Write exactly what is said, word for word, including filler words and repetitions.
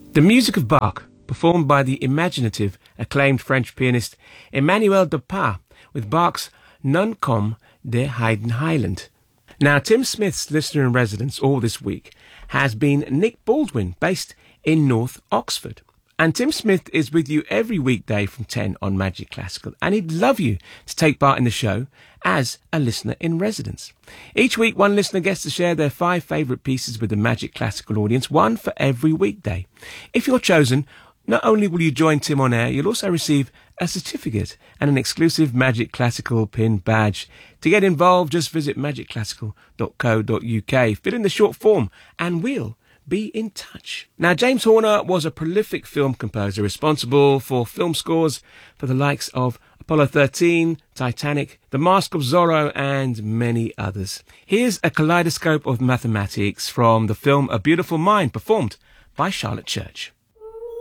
The music of Bach, performed by the imaginative, acclaimed French pianist Emmanuel Dupin, with Bach's Nun komm der Heiden Heiland. Now, Tim Smith's listener in residence all this week has been Nick Baldwin, based in North Oxford. And Tim Smith is with you every weekday from ten on Magic Classical, and he'd love you to take part in the show as a listener in residence. Each week, one listener gets to share their five favourite pieces with the Magic Classical audience, one for every weekday. If you're chosen, not only will you join Tim on air, you'll also receive a certificate and an exclusive Magic Classical pin badge. To get involved, just visit magic classical dot co dot uk, fill in the short form, and we'll be in touch. Now, James Horner was a prolific film composer responsible for film scores for the likes of Apollo thirteen, Titanic, The Mask of Zorro, and many others. Here's a kaleidoscope of mathematics from the film A Beautiful Mind, performed by Charlotte Church.